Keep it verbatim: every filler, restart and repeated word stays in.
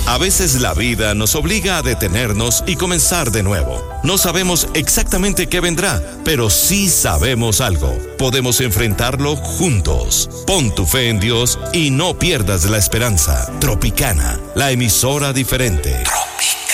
A veces la vida nos obliga a detenernos y comenzar de nuevo. No sabemos exactamente qué vendrá, pero sí sabemos algo. Podemos enfrentarlo juntos. Pon tu fe en Dios y no pierdas la esperanza. Tropicana, la emisora diferente. Tropicana.